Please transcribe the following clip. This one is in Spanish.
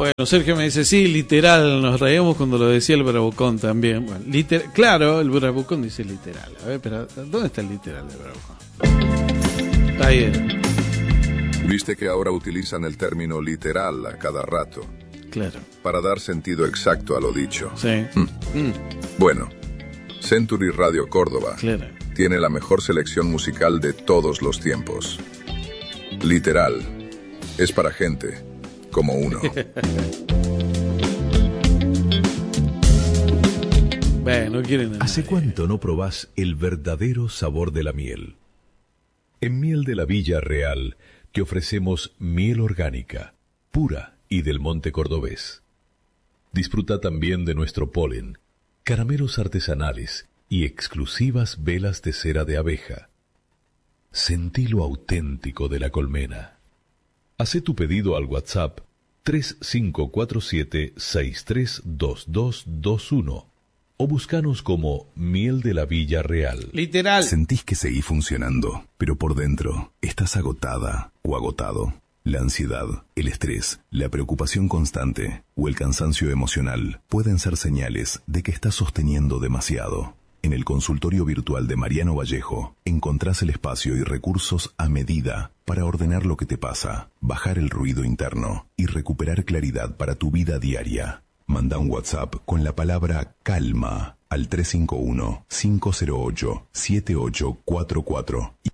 Bueno, Sergio me dice, sí, literal, nos reíamos cuando lo decía el Bravucón también. Bueno, claro, el Bravucón dice literal. A ver, pero ¿dónde está el literal del Bravucón? Está bien. Viste que ahora utilizan el término literal a cada rato. Claro. Para dar sentido exacto a lo dicho. Sí. Bueno, Century Radio Córdoba Claro. tiene la mejor selección musical de todos los tiempos. Literal. Es para gente como uno. Bueno, no quieren. ¿Hace cuánto no probás el verdadero sabor de la miel? En Miel de la Villa Real te ofrecemos miel orgánica, pura y del monte cordobés. Disfruta también de nuestro polen, caramelos artesanales y exclusivas velas de cera de abeja. Sentí lo auténtico de la colmena. Hacé tu pedido al WhatsApp 3547-632221 o búscanos como Miel de la Villa Real. Literal. Sentís que seguís funcionando, pero por dentro estás agotada o agotado. La ansiedad, el estrés, la preocupación constante o el cansancio emocional pueden ser señales de que estás sosteniendo demasiado. En el consultorio virtual de Mariano Vallejo encontrás el espacio y recursos a medida para ordenar lo que te pasa, bajar el ruido interno y recuperar claridad para tu vida diaria. Manda un WhatsApp con la palabra calma al 351-508-7844 y